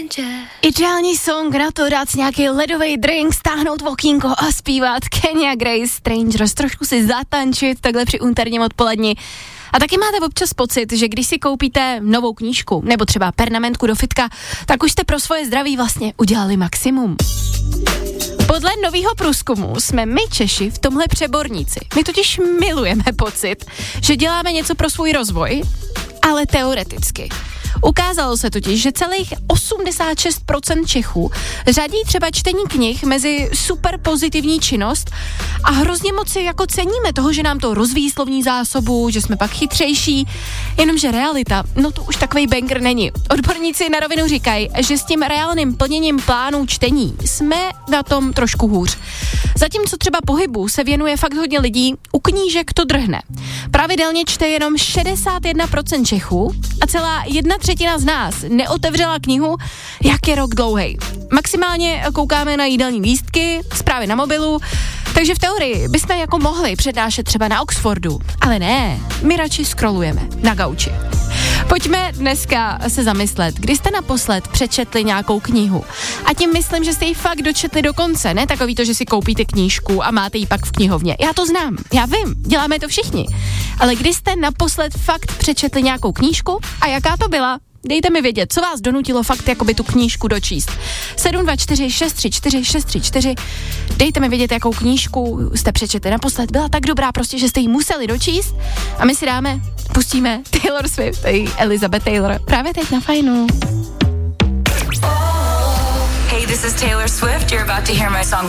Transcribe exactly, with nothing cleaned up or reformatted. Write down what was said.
Ideální song na to dát si nějaký ledový drink, stáhnout okýnko a zpívat Kenya Grace Strangers, trošku si zatančit takhle při úterním odpoledni. A taky máte občas pocit, že když si koupíte novou knížku nebo třeba pernamentku do fitka, tak už jste pro svoje zdraví vlastně udělali maximum. Podle nového průzkumu jsme my Češi v tomhle přeborníci. My totiž milujeme pocit, že děláme něco pro svůj rozvoj, ale teoreticky. Ukázalo se totiž, že celých osmdesát šest procent Čechů řadí třeba čtení knih mezi super pozitivní činnost a hrozně moc si jako ceníme toho, že nám to rozvíjí slovní zásobu, že jsme pak chytřejší, jenomže realita, no to už takovej banger není. Odborníci na rovinu říkají, že s tím reálným plněním plánů čtení jsme na tom trošku hůř. Zatímco třeba pohybu se věnuje fakt hodně lidí, u knížek to drhne. Pravidelně čte jenom šedesát jedna procent Čechů a celá jedna třetina z nás neotevřela knihu, jak je rok dlouhej. Maximálně koukáme na jídelní lístky, zprávy na mobilu, takže v teorii bychom jako mohli přednášet třeba na Oxfordu, ale ne, my radši scrollujeme na gauči. Pojďme dneska se zamyslet, kdy jste naposled přečetli nějakou knihu. A tím myslím, že jste ji fakt dočetli do konce, ne takový to, že si koupíte knížku a máte ji pak v knihovně. Já to znám, já vím, děláme to všichni. Ale kdy jste naposled fakt přečetli nějakou knížku a jaká to byla? Dejte mi vědět, co vás donutilo fakt jakoby tu knížku dočíst. sedm dva čtyři šest tři čtyři šest tři čtyři. Dejte mi vědět, jakou knížku jste přečetli naposled. Byla tak dobrá prostě, že jste ji museli dočíst. A my si dáme, pustíme Taylor Swift, Elizabeth Taylor, právě teď na Fajnu. Hey, this is Taylor Swift. You're about to hear my song